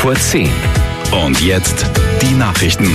10:15. Und jetzt die Nachrichten.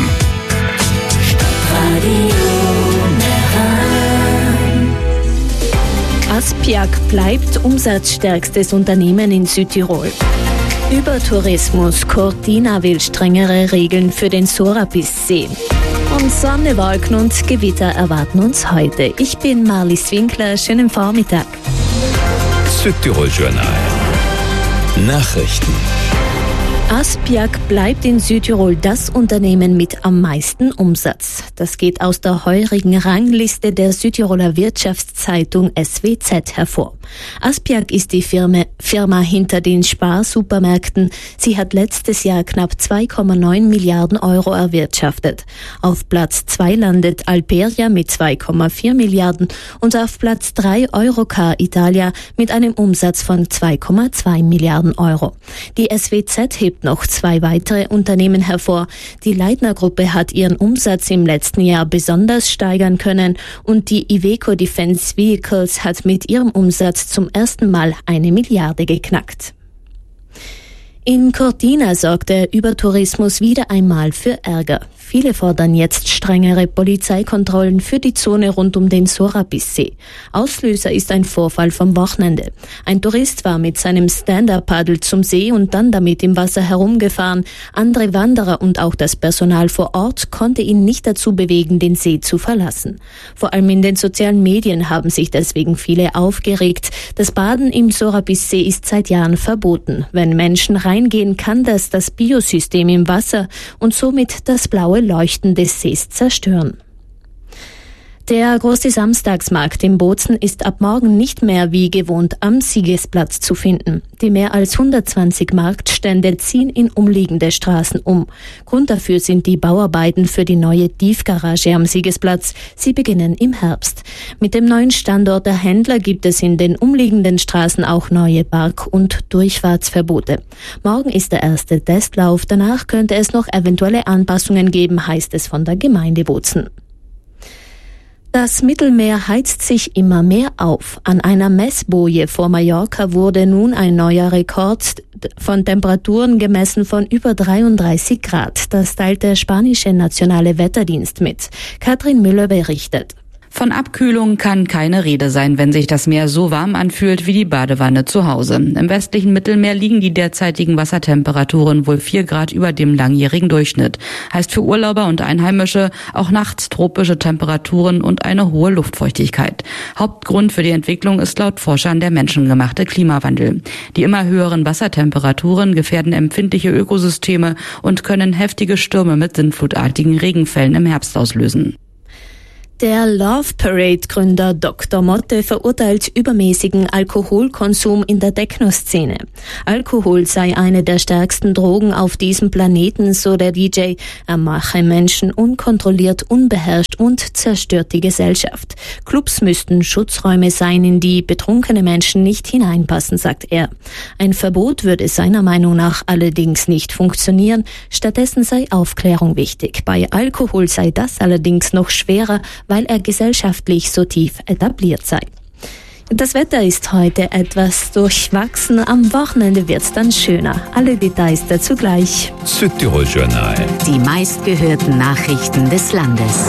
Aspiac bleibt umsatzstärkstes Unternehmen in Südtirol. Über Tourismus, Cortina will strengere Regeln für den Sorapis-See. Und Sonne, Wolken und Gewitter erwarten uns heute. Ich bin Marlies Winkler, schönen Vormittag. Südtirol Journal. Nachrichten. Aspiac bleibt in Südtirol das Unternehmen mit am meisten Umsatz. Das geht aus der heurigen Rangliste der Südtiroler Wirtschaftszeitung SWZ hervor. Aspiac ist die Firma hinter den Sparsupermärkten. Sie hat letztes Jahr knapp 2,9 Milliarden Euro erwirtschaftet. Auf Platz 2 landet Alperia mit 2,4 Milliarden und auf Platz 3 Eurocar Italia mit einem Umsatz von 2,2 Milliarden Euro. Die SWZ hebt noch 2 weitere Unternehmen hervor. Die Leitner-Gruppe hat ihren Umsatz im letzten Jahr besonders steigern können und die Iveco Defence Vehicles hat mit ihrem Umsatz zum ersten Mal 1 Milliarde geknackt. In Cortina sorgt der Übertourismus wieder einmal für Ärger. Viele fordern jetzt strengere Polizeikontrollen für die Zone rund um den Sorapis-See. Auslöser ist ein Vorfall vom Wochenende. Ein Tourist war mit seinem Stand-Up-Paddel zum See und dann damit im Wasser herumgefahren. Andere Wanderer und auch das Personal vor Ort konnte ihn nicht dazu bewegen, den See zu verlassen. Vor allem in den sozialen Medien haben sich deswegen viele aufgeregt. Das Baden im Sorapis-See ist seit Jahren verboten. Wenn Menschen reingehen, kann das Biosystem im Wasser und somit das blaue Leuchten des Sees zerstören. Der große Samstagsmarkt in Bozen ist ab morgen nicht mehr wie gewohnt am Siegesplatz zu finden. Die mehr als 120 Marktstände ziehen in umliegende Straßen um. Grund dafür sind die Bauarbeiten für die neue Tiefgarage am Siegesplatz. Sie beginnen im Herbst. Mit dem neuen Standort der Händler gibt es in den umliegenden Straßen auch neue Park- und Durchfahrtsverbote. Morgen ist der erste Testlauf. Danach könnte es noch eventuelle Anpassungen geben, heißt es von der Gemeinde Bozen. Das Mittelmeer heizt sich immer mehr auf. An einer Messboje vor Mallorca wurde nun ein neuer Rekord von Temperaturen gemessen von über 33 Grad. Das teilt der spanische nationale Wetterdienst mit. Katrin Müller berichtet. Von Abkühlung kann keine Rede sein, wenn sich das Meer so warm anfühlt wie die Badewanne zu Hause. Im westlichen Mittelmeer liegen die derzeitigen Wassertemperaturen wohl 4 Grad über dem langjährigen Durchschnitt. Heißt für Urlauber und Einheimische auch nachts tropische Temperaturen und eine hohe Luftfeuchtigkeit. Hauptgrund für die Entwicklung ist laut Forschern der menschengemachte Klimawandel. Die immer höheren Wassertemperaturen gefährden empfindliche Ökosysteme und können heftige Stürme mit sintflutartigen Regenfällen im Herbst auslösen. Der Love Parade-Gründer Dr. Motte verurteilt übermäßigen Alkoholkonsum in der Techno-Szene. Alkohol sei eine der stärksten Drogen auf diesem Planeten, so der DJ. Er mache Menschen unkontrolliert, unbeherrscht und zerstört die Gesellschaft. Clubs müssten Schutzräume sein, in die betrunkene Menschen nicht hineinpassen, sagt er. Ein Verbot würde seiner Meinung nach allerdings nicht funktionieren. Stattdessen sei Aufklärung wichtig. Bei Alkohol sei das allerdings noch schwerer, weil er gesellschaftlich so tief etabliert sei. Das Wetter ist heute etwas durchwachsen. Am Wochenende wird's dann schöner. Alle Details dazu gleich. Südtirol Journal. Die meistgehörten Nachrichten des Landes.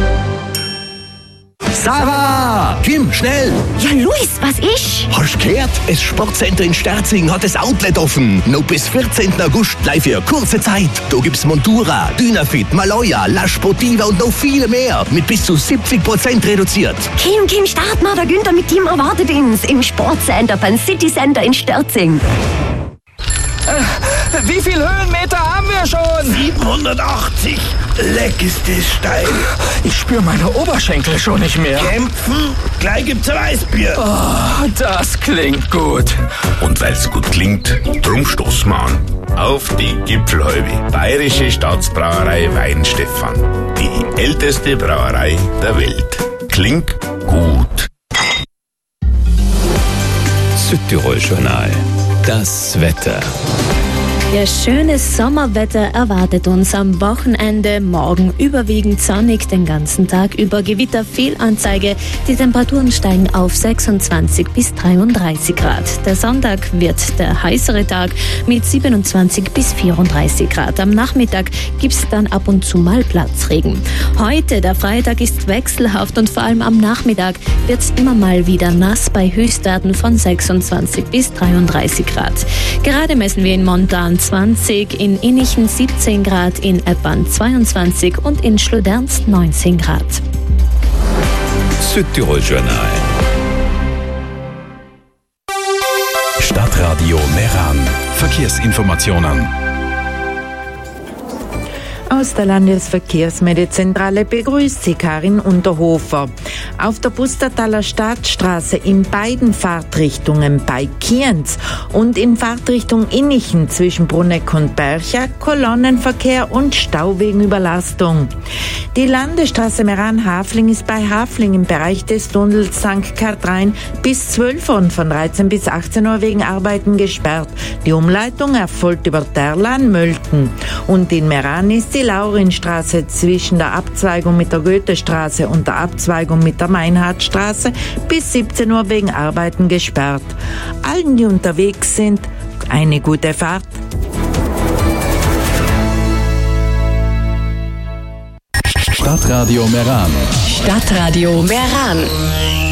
Sarah! Kim, schnell! Ja, Luis, was ist? Hast du gehört? Das Sportcenter in Sterzing hat das Outlet offen. Noch bis 14. August gleich für kurze Zeit. Da gibt's Montura, Dynafit, Maloja, La Sportiva und noch viele mehr. Mit bis zu 70% reduziert. Kim, start mal, der Günther mit ihm erwartet uns im Sportcenter beim City Center in Sterzing. Wie viel Höhenmeter haben wir schon? 780. Leck ist das steil. Ich spüre meine Oberschenkel schon nicht mehr. Kämpfen? Gleich gibt's ein Weißbier. Oh, das klingt gut. Und weil's gut klingt, drum stoßen wir an. Auf die Gipfelhalbe. Bayerische Staatsbrauerei Weihenstephan. Die älteste Brauerei der Welt. Klingt gut. Südtirol Journal. Das Wetter. Ja, schönes Sommerwetter erwartet uns am Wochenende. Morgen überwiegend sonnig, den ganzen Tag über Gewitter, Fehlanzeige. Die Temperaturen steigen auf 26 bis 33 Grad. Der Sonntag wird der heißere Tag mit 27 bis 34 Grad. Am Nachmittag gibt es dann ab und zu mal Platzregen. Heute, der Freitag, ist wechselhaft und vor allem am Nachmittag wird es immer mal wieder nass bei Höchstwerten von 26 bis 33 Grad. Gerade messen wir in Montan 20, in Innichen 17 Grad, in Eppern 22 und in Schloderns 19 Grad. Südtirol Journal. Stadtradio Meran. Verkehrsinformationen. Aus der Landesverkehrsmeldezentrale begrüßt Sie Karin Unterhofer. Auf der Pustertaler Stadtstraße in beiden Fahrtrichtungen bei Kienz und in Fahrtrichtung Innichen zwischen Bruneck und Berchach Kolonnenverkehr und Stau wegen Überlastung. Die Landesstraße Meran-Hafling ist bei Hafling im Bereich des Tunnels St. Katrin bis 12 Uhr und von 13 bis 18 Uhr wegen Arbeiten gesperrt. Die Umleitung erfolgt über Terlan-Mölten. Und in Meran ist die Laurinstraße zwischen der Abzweigung mit der Goethestraße und der Abzweigung mit der Meinhardstraße bis 17 Uhr wegen Arbeiten gesperrt. Allen, die unterwegs sind, eine gute Fahrt. Stadtradio Meran. Stadtradio Meran.